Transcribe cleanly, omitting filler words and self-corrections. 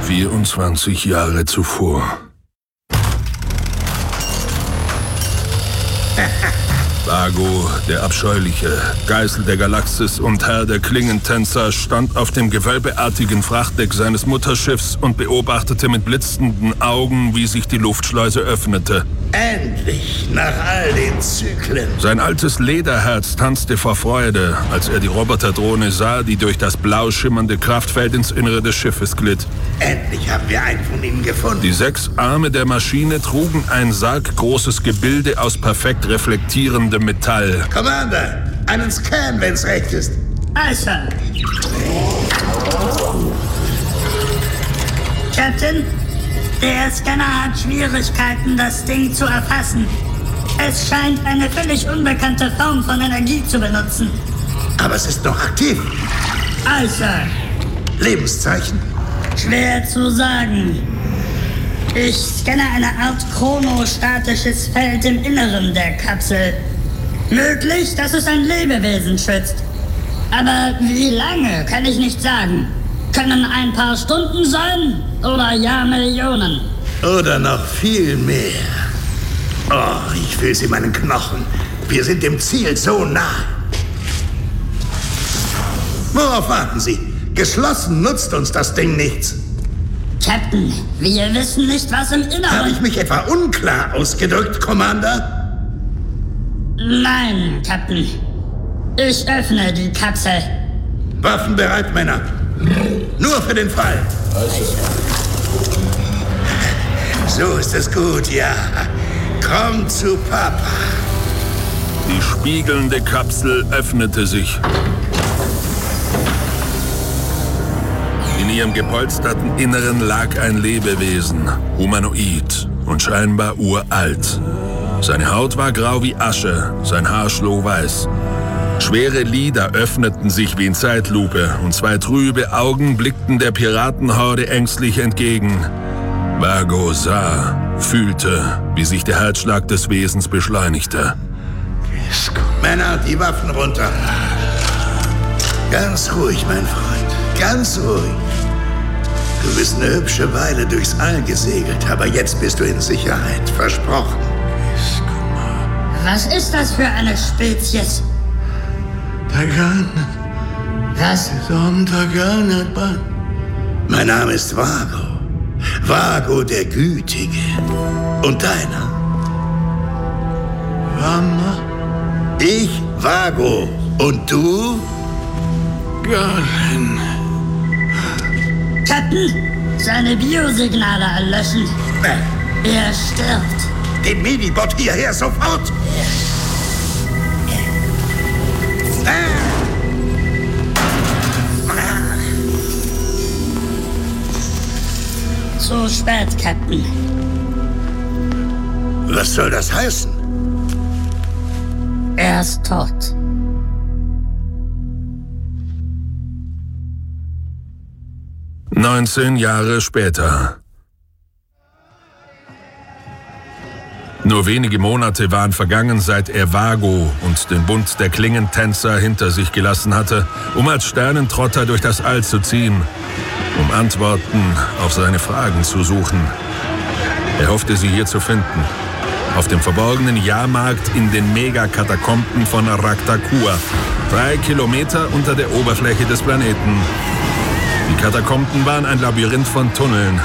24 Jahre zuvor. Vago, der Abscheuliche, Geißel der Galaxis und Herr der Klingentänzer, stand auf dem gewölbeartigen Frachtdeck seines Mutterschiffs und beobachtete mit blitzenden Augen, wie sich die Luftschleuse öffnete. Endlich, nach all den Zyklen. Sein altes Lederherz tanzte vor Freude, als er die Roboterdrohne sah, die durch das blau schimmernde Kraftfeld ins Innere des Schiffes glitt. Endlich haben wir einen von ihnen gefunden. Die 6 Arme der Maschine trugen ein sarggroßes Gebilde aus perfekt reflektierendem Metall. Commander, einen Scan, wenn's recht ist. Also. Captain, der Scanner hat Schwierigkeiten, das Ding zu erfassen. Es scheint eine völlig unbekannte Form von Energie zu benutzen. Aber es ist noch aktiv. Also. Lebenszeichen? Schwer zu sagen. Ich scanne eine Art chronostatisches Feld im Inneren der Kapsel. Möglich, dass es ein Lebewesen schützt. Aber wie lange, kann ich nicht sagen. Können ein paar Stunden sein oder Jahrmillionen. Oder noch viel mehr. Oh, ich fühle sie in meinen Knochen. Wir sind dem Ziel so nah. Worauf warten Sie? Geschlossen nutzt uns das Ding nichts. Captain, wir wissen nicht, was im Inneren... Habe ich mich etwa unklar ausgedrückt, Commander? Nein, Captain. Ich öffne die Kapsel. Waffen bereit, Männer. Nur für den Fall. So ist es gut, ja. Komm zu Papa. Die spiegelnde Kapsel öffnete sich. In ihrem gepolsterten Inneren lag ein Lebewesen, humanoid und scheinbar uralt. Seine Haut war grau wie Asche, sein Haar schlohweiß. Schwere Lider öffneten sich wie in Zeitlupe und 2 trübe Augen blickten der Piratenhorde ängstlich entgegen. Vago sah, fühlte, wie sich der Herzschlag des Wesens beschleunigte. Männer, die Waffen runter. Ganz ruhig, mein Freund, ganz ruhig. Du bist eine hübsche Weile durchs All gesegelt, aber jetzt bist du in Sicherheit, versprochen. Was ist das für eine Spezies? Tagan. Was? Tagan. Mein Name ist Vago. Vago der Gütige. Und deiner? Mama? Ich, Vago. Und du? Garen. Captain, seine Biosignale erlöschen. Er stirbt. Den Minibot hierher sofort! Zu spät, Captain. Was soll das heißen? Er ist tot. ...19 Jahre später. Nur wenige Monate waren vergangen, seit er Vago und den Bund der Klingentänzer hinter sich gelassen hatte, um als Sternentrotter durch das All zu ziehen, um Antworten auf seine Fragen zu suchen. Er hoffte, sie hier zu finden. Auf dem verborgenen Jahrmarkt in den Megakatakomben von Raktakua, 3 Kilometer unter der Oberfläche des Planeten. Die Katakomben waren ein Labyrinth von Tunneln,